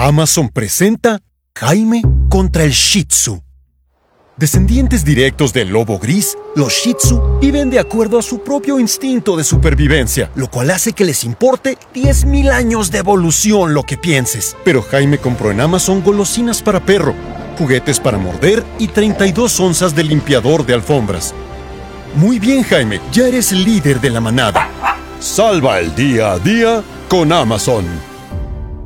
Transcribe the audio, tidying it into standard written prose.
Amazon presenta Jaime contra el Shih Tzu. Descendientes directos del lobo gris, los Shih Tzu viven de acuerdo a su propio instinto de supervivencia, lo cual hace que les importe 10.000 años de evolución lo que pienses. Pero Jaime compró en Amazon golosinas para perro, juguetes para morder y 32 onzas de limpiador de alfombras. Muy bien, Jaime, ya eres el líder de la manada. Salva el día a día con Amazon.